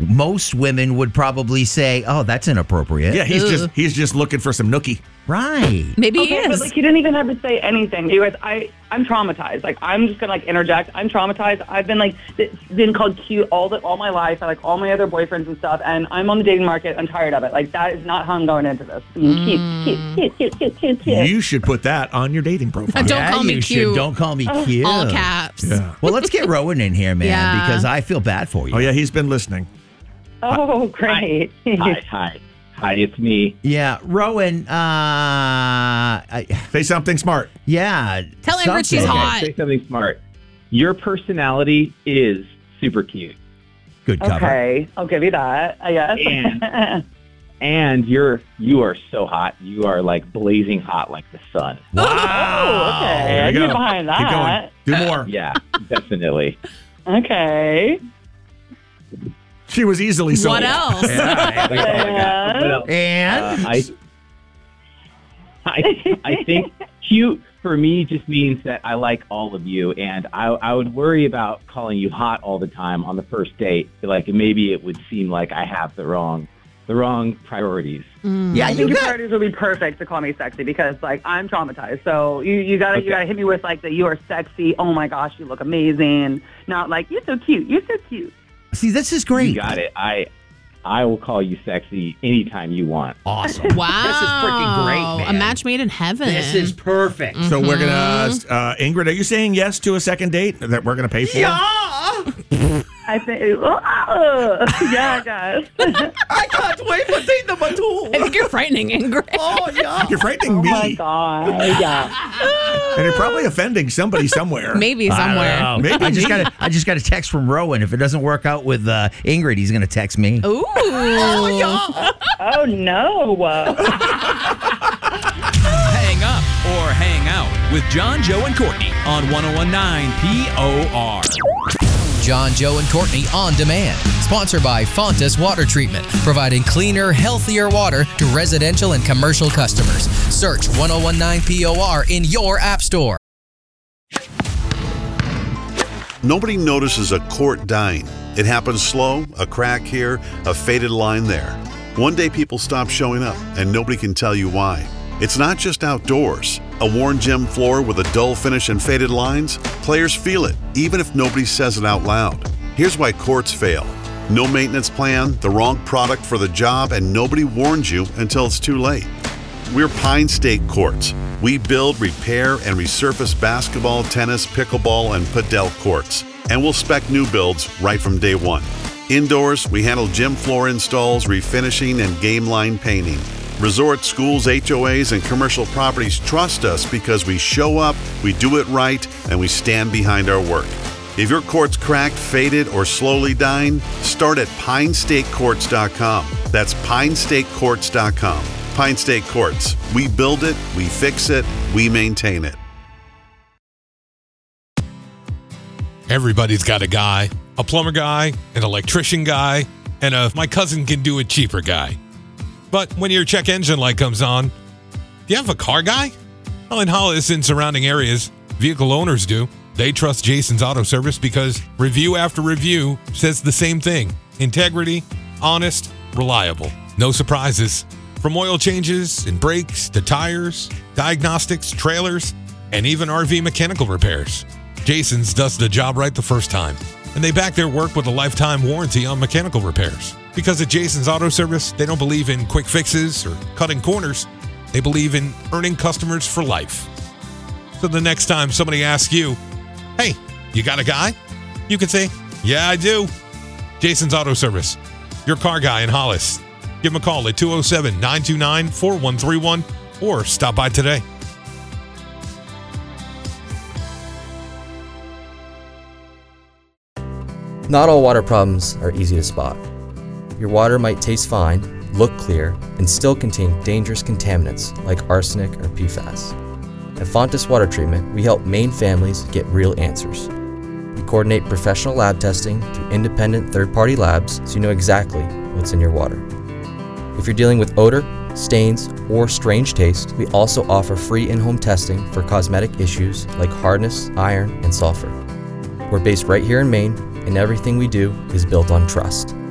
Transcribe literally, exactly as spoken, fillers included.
most women would probably say, "Oh, that's inappropriate." Yeah, he's Ugh. just he's just looking for some nookie. Right. Maybe Okay, he but is. like he didn't even have to say anything. You guys, I I'm traumatized. Like I'm just gonna like interject. I'm traumatized. I've been like th- been called cute all the all my life. I like all my other boyfriends and stuff. And I'm on the dating market. I'm tired of it. Like that is not how I'm going into this. Being Mm. cute, cute, cute, cute, cute, cute. You should put that on your dating profile. Don't Yeah, call me you should. cute. Don't call me cute. All caps. Yeah. Well, let's get Rowan in here, man, Yeah. because I feel bad for you. Oh yeah, he's been listening. Oh, great. Hi, hi, hi. It's me. Yeah, Rowan. Uh, I, Say something smart. yeah. Tell Ingrid she's something. hot. Say something smart. Your personality is super cute, Good cover. Okay, I'll give you that. I guess. And- and you're you are so hot. You are like blazing hot, like the sun. Wow. Oh, okay. There I you get go. behind Keep going. that. Do more. Yeah, definitely. Okay. She was easily sold. What else? Like, oh my God. What else? And Uh, I, I, I think cute for me just means that I like all of you, and I, I would worry about calling you hot all the time on the first date. Like maybe it would seem like I have the wrong, the wrong priorities. yeah, I you think your got. priorities would be perfect to call me sexy because, like, I'm traumatized. So you, you gotta Okay. you gotta hit me with like the you are sexy. Oh my gosh, you look amazing. Not like you're so cute. You're so cute. See, this is great. You got it. I, I will call you sexy anytime you want. Awesome. Wow. This is freaking great, man. A match made in heaven. This is perfect. So we're gonna, uh, Ingrid, are you saying yes to a second date that we're gonna pay for? I think, oh, yeah, guys. I can't wait for date number two. I think you're frightening, Ingrid. Oh, yeah. You're frightening Oh me, my god, yeah. and you're probably offending somebody somewhere. Maybe I somewhere. don't know. Maybe I just me. got a, I just got a text from Rowan. If it doesn't work out with uh, Ingrid, he's going to text me. Ooh. Oh no. Hang up or hang out with John, Joe, and Courtney on one oh one nine P O R. John, Joe, and Courtney On Demand. Sponsored by Fontas Water Treatment, providing cleaner, healthier water to residential and commercial customers. Search one oh one nine P O R in your app store. Nobody notices a quart dying. It happens slow, a crack here, a faded line there. One day people stop showing up, and nobody can tell you why. It's not just outdoors. A worn gym floor with a dull finish and faded lines? Players feel it, even if nobody says it out loud. Here's why quarts fail. No maintenance plan, the wrong product for the job, and nobody warns you until it's too late. We're Pine State Courts. We build, repair, and resurface basketball, tennis, pickleball, and padel courts. And we'll spec new builds right from day one. Indoors, we handle gym floor installs, refinishing, and game line painting. Resorts, schools, H O As, and commercial properties trust us because we show up, we do it right, and we stand behind our work. If your court's cracked, faded, or slowly dying, start at pine state courts dot com. That's pine state courts dot com. Pine State Courts. We build it, we fix it, we maintain it. Everybody's got a guy, a plumber guy, an electrician guy, and a my cousin can do it cheaper guy. But when your check engine light comes on, do you have a car guy? Well, in Hollis and surrounding areas, vehicle owners do. They trust Jason's Auto Service because review after review says the same thing. Integrity, honest, reliable. No surprises. From oil changes and brakes to tires, diagnostics, trailers, and even R V mechanical repairs. Jason's does the job right the first time. And they back their work with a lifetime warranty on mechanical repairs. Because at Jason's Auto Service, they don't believe in quick fixes or cutting corners. They believe in earning customers for life. So the next time somebody asks you, hey, you got a guy? You can say, yeah, I do. Jason's Auto Service, your car guy in Hollis. Give them a call at two oh seven, nine two nine, four one three one or stop by today. Not all water problems are easy to spot. Your water might taste fine, look clear, and still contain dangerous contaminants like arsenic or P FAS. At Fontas Water Treatment, we help Maine families get real answers. We coordinate professional lab testing through independent third-party labs so you know exactly what's in your water. If you're dealing with odor, stains, or strange taste, we also offer free in-home testing for cosmetic issues like hardness, iron, and sulfur. We're based right here in Maine, and everything we do is built on trust.